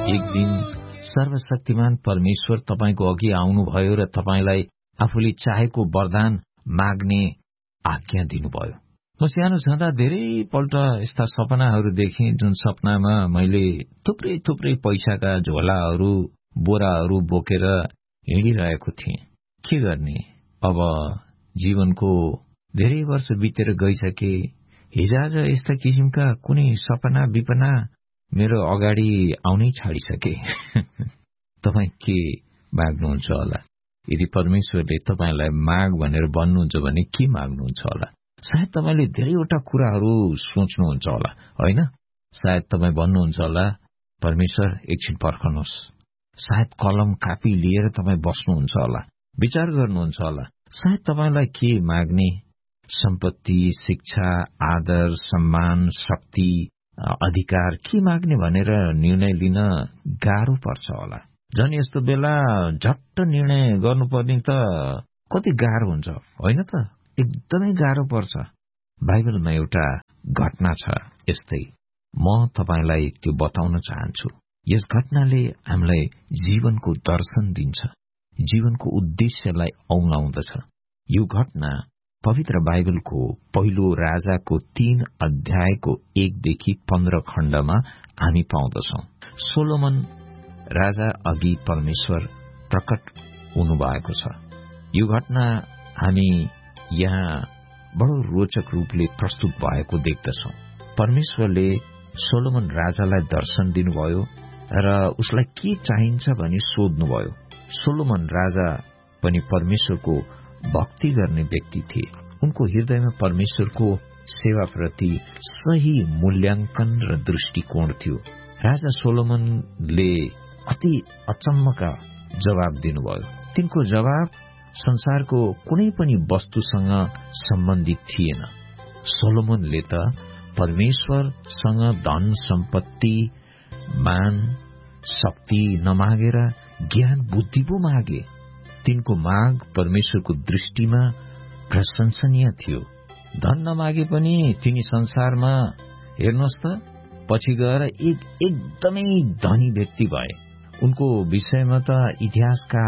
एक दिन सर्वशक्तिमान परमेश्वर तपाईको अघि आउनुभयो र तपाईलाई आफूले चाहेको वरदान माग्ने आज्ञा दिनुभयो। म सानो छँदा धेरै पल्ट यस्ता सपनाहरू देखे जुन सपनामा मैले थुप्रै थुप्रै पैसाका झोलाहरू बोराहरू बोकेर हिँडिरहेको थिएँ। के गर्ने, अब जीवनको धेरै वर्ष बितेर गइसके, हिजोआज यस्ता किसिमका कुनै सपना विपना मेरो अगाडि आउनै छाडिसके। तपाई के माग्नुहुन्छ होला? यदि परमेश्वरले तपाईलाई माग भनेर भन्नुहुन्छ भने के माग्नुहुन्छ होला? सायद तपाईले धेरैवटा कुराहरू सोच्नुहुन्छ होला, होइन? सायद तपाई भन्नुहुन्छ होला, परमेश्वर एकछिन पर्खनुहोस्। सायद कलम कापी लिएर तपाई बस्नुहुन्छ होला, विचार गर्नुहुन्छ होला। सायद तपाईलाई के माग्ने, सम्पत्ति, शिक्षा, आदर, सम्मान, शक्ति, अधिकार के माग्ने भनेर निर्णय लिन गाह्रो पर्छ होला। झन् यस्तो बेला झट्ट निर्णय गर्नुपर्ने त कति गाह्रो हुन्छ, होइन त? एकदमै गाह्रो पर्छ। बाइबलमा एउटा घटना छ यस्तै, म तपाईलाई त्यो बताउन चाहन्छु। यस घटनाले हामीलाई जीवनको दर्शन दिन्छ, जीवनको उद्देश्यलाई औंलाउँदछ। यो घटना पवित्र बाइबलको पहिलो राजाको 3 अध्यायको 1 देखि 15 खण्डमा हामी पाउँदछौं। सोलोमन राजा अघि परमेश्वर प्रकट हुनुभएको छ। यो घटना हामी यहाँ बडो रोचक रूपले प्रस्तुत भएको देख्दछौं। परमेश्वरले सोलोमन राजालाई दर्शन दिनुभयो र उसलाई के चाहिन्छ भनी सोध्नुभयो। सोलोमन राजा पनि परमेश्वरको भक्ति गर्ने व्यक्ति थिए। उनको हृदयमा परमेश्वरको सेवाप्रति सही मूल्याङ्कन र दृष्टिकोण थियो। राजा सोलोमनले अति अचम्मका जवाब दिनुभयो। तिनको जवाब संसारको कुनै पनि वस्तुसँग सम्बन्धित थिएन। सोलोमनले त परमेश्वरसँग धन सम्पत्ति मान शक्ति नमागेर ज्ञान बुद्धि पो मागे। तिनको माग परमेश्वरको दृष्टिमा प्रशंसनीय थियो। धन नमागे पनि तिनी संसारमा हेर्नुहोस् त पछि गएर एकदमै धनी व्यक्ति भए। उनको विषयमा त इतिहासका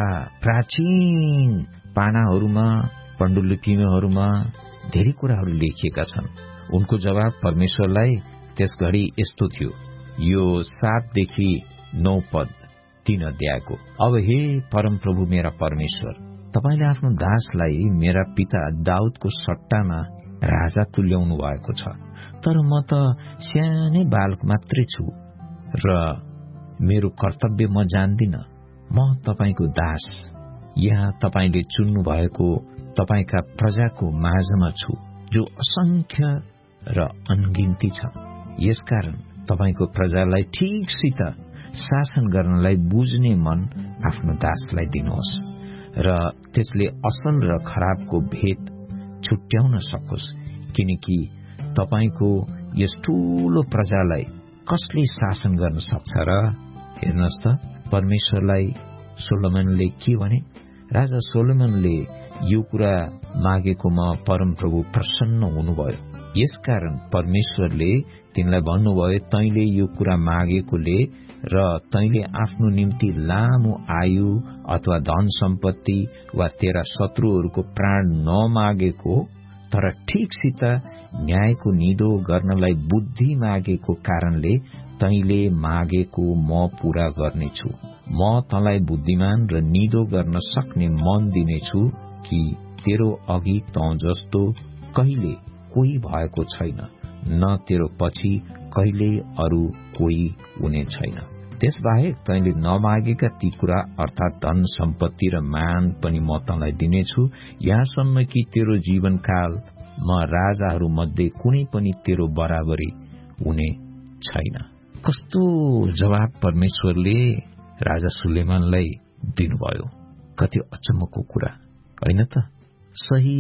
प्राचीन पानाहरूमा पाण्डुलिपिहरूमा धेरै कुराहरू लेखिएका छन्। उनको जवाब परमेश्वरलाई त्यस घडी यस्तो थियो, यो 7 देखि 9 पद 3 अध्यायको। अब हे परम प्रभु मेरा परमेश्वर, तपाईले आफ्नो दासलाई मेरा पिता दाउदको सट्टामा राजा तुल्याउनु भएको छ। तर म त सानै बालक मात्रै छु र मेरो कर्तव्य म जान्दिन। म तपाईको दास, यहाँ तपाईले चुन्नु भएको तपाईका प्रजाको माझमा छु, जो असंख्य र अनगिन्ती छ। यसकारण तपाईको प्रजालाई ठीकसित शासन गर्नलाई बुझ्ने मन आफ्नो दासलाई दिनुहोस् र त्यसले असल र खराबको भेद छुट्याउन सकोस्। किनकि तपाईको यस ठूलो प्रजालाई कसले शासन गर्न सक्छ र? हेर्नुहोस् त, परमेश्वरलाई सोलोमनले के भने? राजा सोलोमनले यो कुरा मागेकोमा परमप्रभु प्रसन्न हुनुभयो। यसकारण परमेश्वरले तिनलाई भन्नुभयो, तैले यो कुरा मागेकोले र तैले आफ्नो निम्ति लामो आयु अथवा धन सम्पत्ति वा तेरा शत्रुहरूको प्राण नमागेको, तर ठीकसित न्यायको निदो गर्नलाई बुद्धि मागेको कारणले तैले मागेको म पूरा गर्नेछु। म तँलाई बुद्धिमान र निदो गर्न सक्ने मन दिनेछु कि तेरो अघि तँ जस्तो कहिले कोही भएको छैन, न तेरो पछि कहिले अरू कोही हुने छैन। त्यसबाहेक तैले नमागेका ती कुरा अर्थात धन सम्पत्ति र मान पनि म तँलाई दिनेछु, यहाँसम्म कि तेरो जीवनकाल म राजाहरू मध्ये कुनै पनि तेरो बराबरी हुने छैन। कस्तो जवाब परमेश्वरले राजा सुलेमानलाई दिनुभयो! कति अचम्मको कुरा, होइन त? सही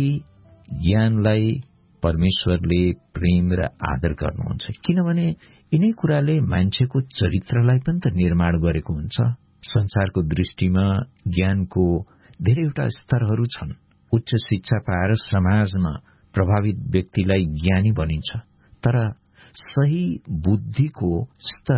ज्ञानलाई परमेश्वरले प्रेम र आदर गर्नुहुन्छ, किनभने यिनै कुराले मान्छेको चरित्रलाई पनि त निर्माण गरेको हुन्छ। संसारको दृष्टिमा ज्ञानको धेरैवटा स्तरहरू छन्। उच्च शिक्षा पाएर समाजमा प्रभावित व्यक्तिलाई ज्ञानी भनिन्छ, तर सही बुद्धिको स्तर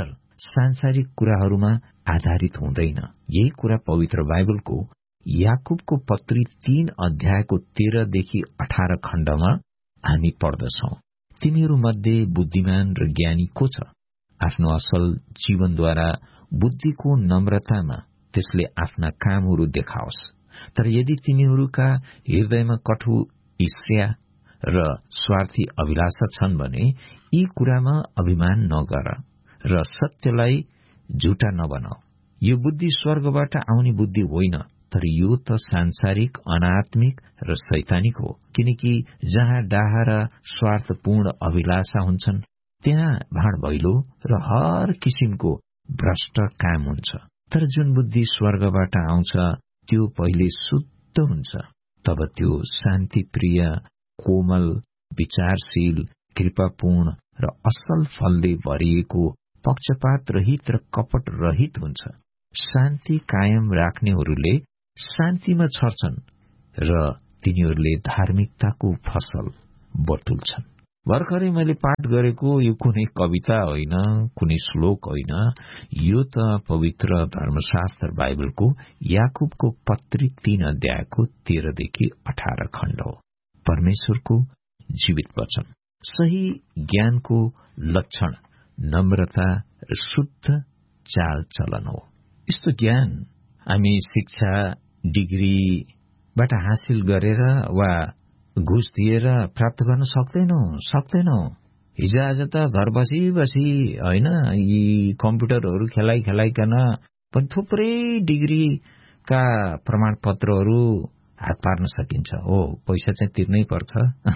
सांसारिक कुराहरूमा आधारित हुँदैन। यही कुरा पवित्र बाइबलको याकुबको पत्री 3 अध्यायको 13 देखि 18 खण्डमा हामी पढ्दछौं। तिमीहरू मध्ये बुद्धिमान र ज्ञानी को छ? आफ्नो असल जीवनद्वारा बुद्धिको नम्रतामा त्यसले आफ्ना कामहरू देखाओस्। तर यदि तिमीहरूका हृदयमा कटु ईर्ष्या र स्वार्थी अभिलाषा छन् भने यी कुरामा अभिमान नगर र सत्यलाई झुटा नबनाऊ। यो बुद्धि स्वर्गबाट आउने बुद्धि होइन, तर यो त सांसारिक, अनात्मिक र शैतानिक हो। किनकि जहाँ डाहा र स्वार्थपूर्ण अभिलाषा हुन्छन् त्यहाँ भाँड भैलो र हर किसिमको भ्रष्ट काम हुन्छ। तर जुन बुद्धि स्वर्गबाट आउँछ त्यो पहिले शुद्ध हुन्छ, तब त्यो शान्तिप्रिय, कोमल, विचारशील, कृपापूर्ण र असल फलले भरिएको, पक्षपात रहित र कपट रहित हुन्छ। शान्ति कायम राख्नेहरूले शान्तिमा छर्छन् र तिनीहरूले धार्मिकताको फसल बटुल्छन्। भर्खरै मैले पाठ गरेको यो कुनै कविता होइन, कुनै श्लोक होइन, यो त पवित्र धर्मशास्त्र बाइबलको याकुबको पत्री 3 अध्यायको 13 देखि 18 खण्ड हो। परमेश्वरको जीवित वचन। सही ज्ञानको लक्षण नम्रता र शुद्ध चाल चलन हो। यस्तो ज्ञान हामी शिक्षा डिग्रीबाट हासिल गरेर वा घुस दिएर प्राप्त गर्न सक्दैनौ। हिजो आज त घर बसी होइन, यी कम्प्युटरहरू खेलाइकन पनि थुप्रै डिग्रीका प्रमाण पत्रहरू हात पार्न सकिन्छ। हो, पैसा चाहिँ तिर्नै पर्छ।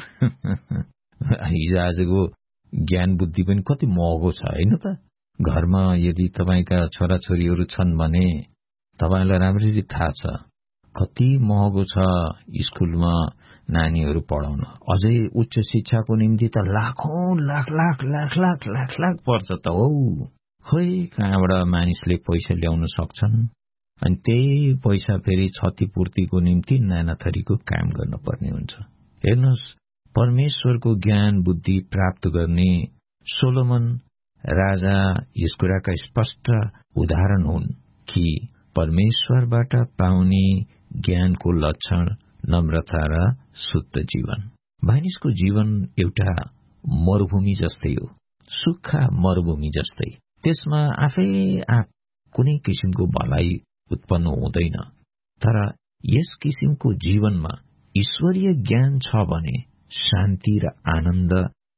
हिजो आजको ज्ञान बुद्धि पनि कति महँगो छ होइन त। घरमा यदि तपाईका छोराछोरीहरू छन् भने तपाईलाई राम्ररी थाहा छ कति महँगो छ स्कुलमा नानीहरू पढाउन। अझै उच्च शिक्षाको निम्ति त लाखौं लाख पर्छ त। हो, खोइ कहाँबाट मानिसले पैसा ल्याउन सक्छन्, अनि त्यही पैसा फेरि क्षतिपूर्तिको निम्ति नाना थरीको काम गर्न पर्ने हुन्छ। हेर्नुहोस्, परमेश्वरको ज्ञान बुद्धि प्राप्त गर्ने सोलोमन राजा यस कुराका स्पष्ट उदाहरण हुन् कि परमेश्वरबाट पाउने ज्ञानको लक्षण नम्रता र शुद्ध जीवन। मानिसको जीवन एउटा मरुभूमि जस्तै हो, सुक्खा मरुभूमि जस्तै। त्यसमा आफै आफ कुनै किसिमको भलाइ उत्पन्न हुँदैन। तर यस किसिमको जीवनमा ईश्वरीय ज्ञान छ भने शान्ति र आनन्द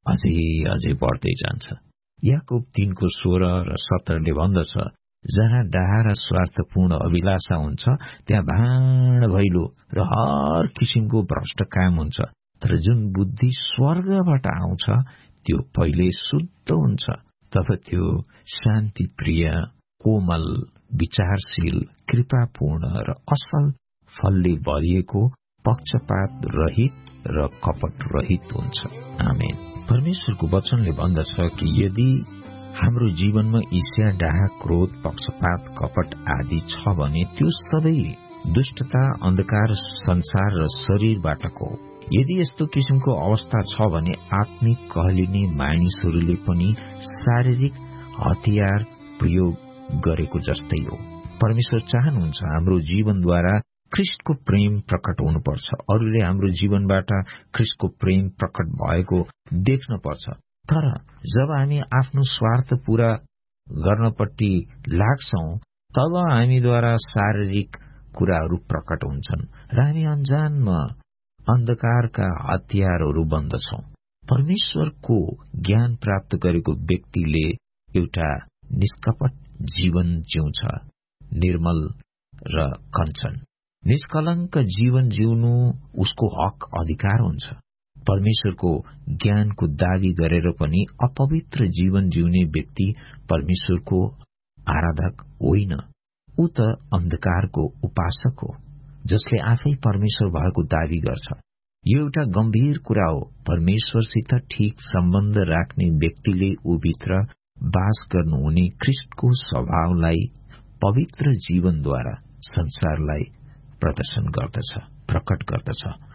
अझै बढ्दै जान्छ। याकुब 3:16 र 17 भन्दछ, जहाँ डाहा र स्वार्थपूर्ण अभिलाषा हुन्छ त्यहाँ भाँड भैलो र हर किसिमको भ्रष्ट काम हुन्छ। तर जुन बुद्धि स्वर्गबाट आउँछ त्यो पहिले शुद्ध हुन्छ, तब त्यो शान्ति प्रिय, कोमल, विचारशील, कृपापूर्ण र असल फलले भरिएको, पक्षपात रहित र कपट रहित हुन्छ। आमेन। परमेश्वरको वचनले भन्दछ कि यदि हाम्रो जीवनमा ईर्ष्या, डाहा, क्रोध, पक्षपात, कपट आदि छ भने त्यो सबै दुष्टता, अन्धकार, संसार र शरीरबाटको हो। यदि यस्तो किसिमको अवस्था छ भने आत्मिक कहलिने मानिसहरूले पनि शारीरिक हतियार प्रयोग गरेको जस्तै हो। परमेश्वर चाहनुहुन्छ हाम्रो जीवनद्वारा ख्रिस्टको प्रेम प्रकट हुनुपर्छ। अरूले हाम्रो जीवनबाट ख्रिस्टको प्रेम प्रकट भएको देख्न पर्छ। तर जब हामी आफ्नो स्वार्थ पूरा गर्नपट्टि लाग्छौं तब हामीद्वारा शारीरिक कुराहरू प्रकट हुन्छन् र हामी अनजानमा अन्धकारका हतियारहरू बन्दछौं। परमेश्वरको ज्ञान प्राप्त गरेको व्यक्तिले एउटा निष्कपट जीवन जिउँछ, निर्मल र कञ्चन। निष्कलङ्क जीवन जिउनु उसको हक अधिकार हुन्छ। परमेश्वरको ज्ञानको दावी गरेर पनि अपवित्र जीवन जिउने व्यक्ति परमेश्वरको आराधक होइन, ऊ त अन्धकारको उपासक हो, जसले आफै परमेश्वर भएको दावी गर्छ। यो एउटा गम्भीर कुरा हो। परमेश्वरसित ठीक सम्बन्ध राख्ने व्यक्तिले ऊभित्र वास गर्नुहुने ख्रिस्टको स्वभावलाई पवित्र जीवनद्वारा संसारलाई प्रदर्शन गर्दछ, प्रकट गर्दछ।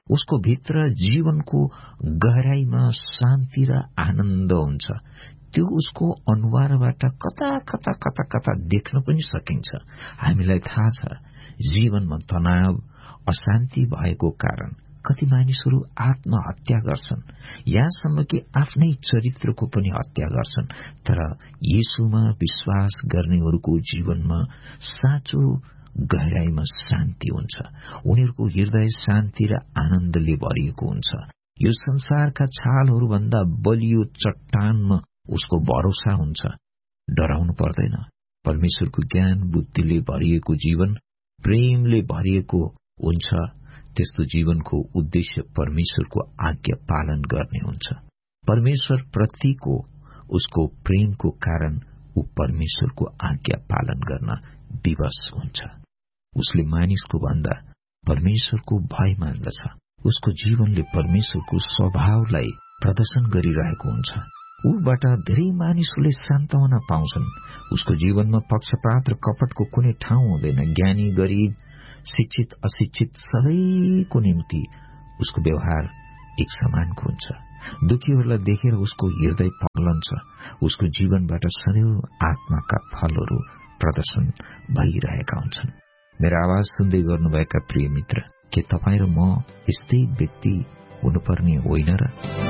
उसको भित्र जीवनको गहराईमा शान्ति र आनन्द हुन्छ। त्यो उसको अनुहारबाट कता कता कता कता देख्न पनि सकिन्छ। हामीलाई थाहा छ जीवनमा तनाव अशान्ति भएको कारण कति मानिसहरू आत्महत्या गर्छन्, यहाँसम्म कि आफ्नै चरित्रको पनि हत्या गर्छन्। तर येशूमा विश्वास गर्नेहरूको जीवनमा साँचो गहराईमा शान्ति हुन्छ। उनीहरूको हृदय शान्ति र आनन्दले भरिएको हुन्छ। यो संसारका छालहरूभन्दा बलियो चट्टानमा उसको भरोसा हुन्छ। डराउनु पर्दैन। परमेश्वरको ज्ञान बुद्धिले भरिएको जीवन प्रेमले भरिएको हुन्छ। त्यस्तो जीवनको उद्देश्य परमेश्वरको आज्ञा पालन गर्ने हुन्छ। परमेश्वर प्रतिको उसको प्रेमको कारण ऊ परमेश्वरको आज्ञा पालन गर्न विवश हुन्छ। उसले मानिसको भन्दा परमेश्वरको भय मान्दछ। उसको जीवनले परमेश्वरको स्वभावलाई प्रदर्शन गरिरहेको हुन्छ। ऊबाट धेरै मानिसहरूले सान्तवना पाउँछन्। उसको जीवनमा पक्षपात र कपटको कुनै ठाउँ हुँदैन। ज्ञानी गरीब शिक्षित अशिक्षित सबैको निम्ति उसको व्यवहार एक समानको हुन्छ। दुखीहरूलाई देखेर उसको हृदय पग्लन्छ। उसको जीवनबाट सदैव आत्माका फलहरू प्रदर्शन भइरहेका हुन्छन्। मेरो आवाज सुन्दै गर्नुभएका प्रिय मित्र, के तपाईँ र म यस्तै व्यक्ति हुनुपर्ने होइन र?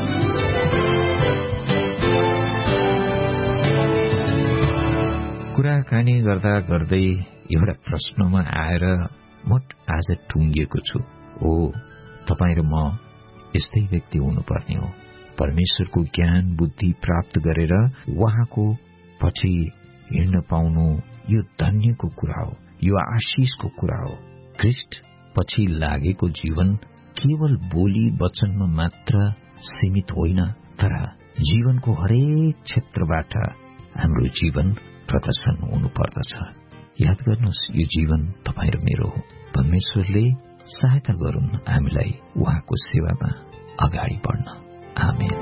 कुराकानी गर्दा गर्दै एउटा प्रश्नमा आएर म आज टुङ्गिएको छु। ओ, तपाईँ र म यस्तै व्यक्ति हुनुपर्ने हो। परमेश्वरको ज्ञान बुद्धि प्राप्त गरेर उहाँको पछि हिँड्न पाउनु यो धन्यको कुरा हो, यो आशिषको कुरा हो। ख्रीष्ट पछि लागेको जीवन केवल बोली वचनमा मात्र सीमित होइन, तर जीवनको हरेक क्षेत्रबाट हाम्रो जीवन प्रदर्शन हुनुपर्दछ। याद गर्नुहोस्, यो जीवन तपाईँ र मेरो हो। परमेश्वरले सहायता गरून् हामीलाई उहाँको सेवामा अगाडि बढ्न। आमेन।